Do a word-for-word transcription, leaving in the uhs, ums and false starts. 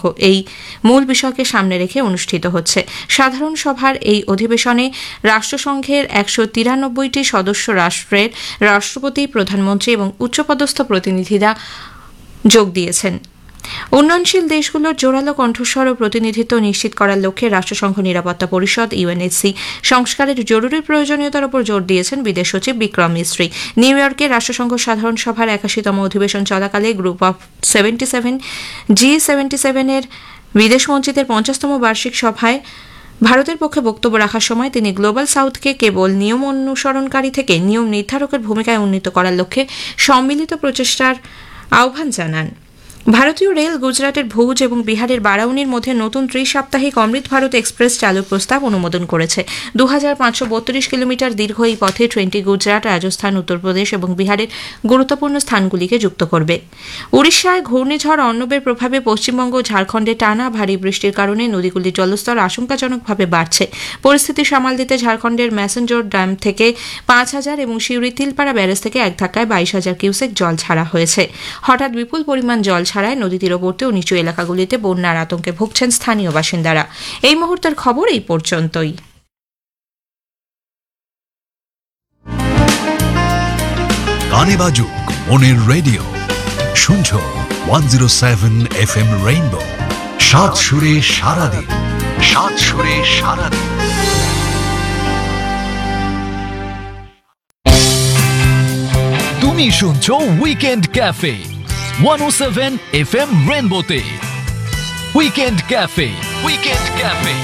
এই মূল বিষয়কে সামনে রেখে অনুষ্ঠিত হচ্ছে। সাধারণ সভার এই অধিবেশনে রাষ্ট্রসংঘের একশো তিরানব্বইটি সদস্য রাষ্ট্রের রাষ্ট্রপতি, প্রধানমন্ত্রী এবং উচ্চপদস্থ প্রতিনিধিরা যোগ দিয়েছেন। উন্নয়নশীল দেশগুলোর জোরালো কণ্ঠস্বর ও প্রতিনিধিত্ব নিশ্চিত করার লক্ষ্যে রাষ্ট্রসংঘ নিরাপত্তা পরিষদ ইউএনএসসি সংস্কারের জরুরি প্রয়োজনীয়তার উপর জোর দিয়েছেন বিদেশ সচিব বিক্রম মিস্ত্রি। নিউ ইয়র্কে রাষ্ট্রসংঘ সাধারণ সভার একাশিতম অধিবেশন চলাকালে group of seventy seven G seventy সেভেনের বিদেশ মন্ত্রীদের পঞ্চাশতম বার্ষিক সভায় ভারতের পক্ষে বক্তব্য রাখার সময় তিনি গ্লোবাল সাউথকে কেবল নিয়ম অনুসরণকারী থেকে নিয়ম নির্ধারকের ভূমিকায় উন্নীত করার লক্ষ্যে সম্মিলিত প্রচেষ্টার আহ্বান জানান। ভারতীয় রেল গুজরাটের ভুজ এবং বিহারের বারাউনির মধ্যে নতুন ত্রিসাপ্তাহিক অমৃত ভারত এক্সপ্রেস চালুর প্রস্তাব অনুমোদন করেছে। দু হাজার পাঁচশো বত্রিশ কিলোমিটার দীর্ঘ এই পথে ট্রেনটি গুজরাট, রাজস্থান, উত্তরপ্রদেশ এবং বিহারের গুরুত্বপূর্ণ স্থানগুলিকে যুক্ত করবে। উড়িষ্যায় ঘূর্ণিঝড় অর্ণবের প্রভাবে পশ্চিমবঙ্গ ও ঝাড়খণ্ডে টানা ভারী বৃষ্টির কারণে নদীগুলির জলস্তর আশঙ্কাজনকভাবে বাড়ছে। পরিস্থিতি সামাল দিতে ঝাড়খণ্ডের ম্যাসেঞ্জর ড্যাম থেকে পাঁচ হাজার এবং সিউড়ি তিলপাড়া ব্যারেজ থেকে এক ধাক্কায় বাইশ হাজার কিউসেক জল ছাড়া হয়েছে। হঠাৎ বিপুল পরিমাণ জল ছাড়ায় নদী তীরবর্তী ও নিচু এলাকাগুলিতে বন্যার আতঙ্কে ভুগছেন স্থানীয় বাসিন্দারা। এই মুহূর্তের খবর এই পর্যন্তই। গানে বাজুক মনের রেডিও, শুনছো one zero seven F M rainbow. সাত সুরে সারাদিন, সাত সুরে সারাদিন। তুমি শুনছো উইকেন্ড ক্যাফে ওয়ান ও seven F M রেনবোতে। Weekend cafe, weekend cafe.